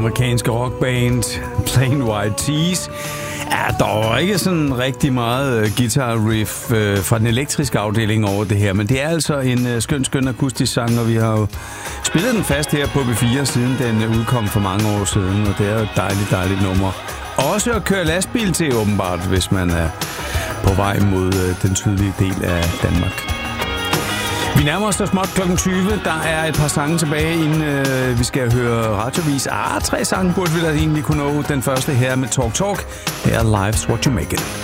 amerikanske rockband Plain White T's. Ja, der var ikke sådan rigtig meget guitar riff fra den elektriske afdeling over det her, men det er altså en skøn akustisk sang, og vi har jo spillet den fast her på B4, siden den udkom for mange år siden, og det er jo et dejligt nummer. Også at køre lastbil til, åbenbart, hvis man er på vej mod den sydlige del af Danmark. Vi nærmer os da småt klokken 20. Der er et par sange tilbage, inden vi skal høre radiovis. 3 sange burde vi da egentlig kunne nå. Den første her med Talk. Her er Life's What You Make It.